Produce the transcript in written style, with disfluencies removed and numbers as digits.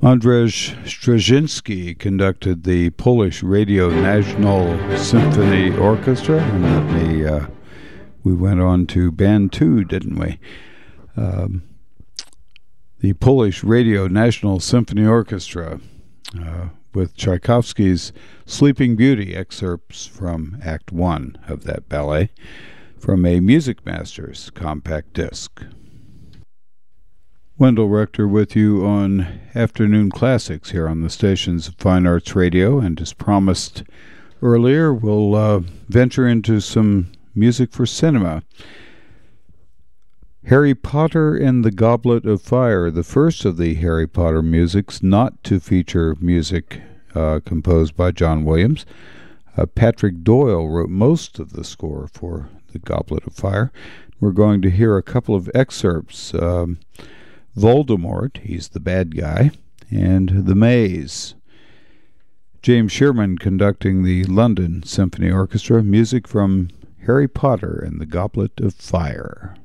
Andrzej Straczynski conducted the Polish Radio National Symphony Orchestra, and we went on to Band 2, didn't we? The Polish Radio National Symphony Orchestra with Tchaikovsky's Sleeping Beauty, excerpts from Act 1 of that ballet from a Music Masters compact disc. Wendell Rector with you on Afternoon Classics here on the stations of Fine Arts Radio, and as promised earlier, we'll venture into some music for cinema. Harry Potter and the Goblet of Fire, the first of the Harry Potter musics not to feature music composed by John Williams. Patrick Doyle wrote most of the score for the Goblet of Fire. We're going to hear a couple of excerpts. Voldemort, he's the bad guy, and The Maze. James Sherman conducting the London Symphony Orchestra, music from Harry Potter and the Goblet of Fire.